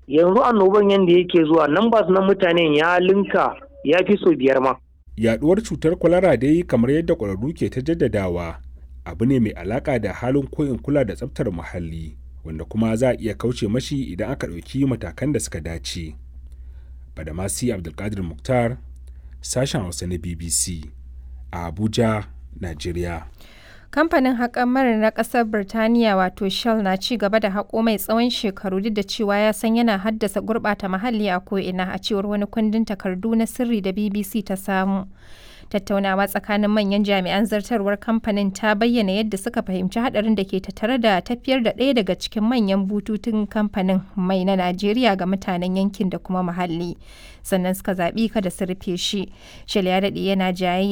Yanzu annoban yanda yake zuwa numbers na mutanen ya linka ya fi sau 5 ma. Yaɗuwar cutar kwalara dai kamar yadda ƙwararru ke ta jaddadawa abu ne mai alaƙa da halin koyin kula da tsaftar muhalli wanda kuma za a iya kauce mashi idan aka ɗauki matakan da suka dace. Badamasi Abdulkadir Mukhtar, sashen Hausa na BBC a Abuja, Najeriya. Kamfanin haƙar mai na ƙasar Birtaniya wato Shell na ci gaba da haƙo mai tsawon shekaru duk da cewa ya san yana haddasa gurɓata muhalli a ko'ina, a cewar wani kundin takardu na sirri da BBC ta samu. Tattaunawa tsakanin manyan jami'an zartarwar kamfanin ta bayyana yadda suka fahimci haɗarin da ke tattare da tafiyar da ɗaya daga cikin manyan bututun kamfanin mai na Najeriya ga mutanen yankin da kuma muhalli. Sannan suka zaɓi kada su rufe shi. Shell ya daɗe yana jayayya